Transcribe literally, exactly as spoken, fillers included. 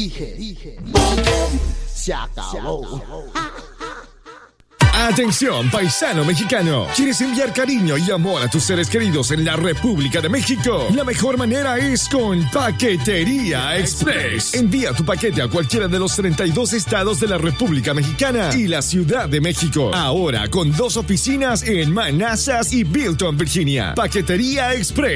dije, dije, boom, se acabó. Atención, paisano mexicano. ¿Quieres enviar cariño y amor a tus seres queridos en la República de México? La mejor manera es con Paquetería Express. Envía tu paquete a cualquiera de los treinta y dos estados de la República Mexicana y la Ciudad de México. Ahora con dos oficinas en Manassas y Bilton, Virginia. Paquetería Express.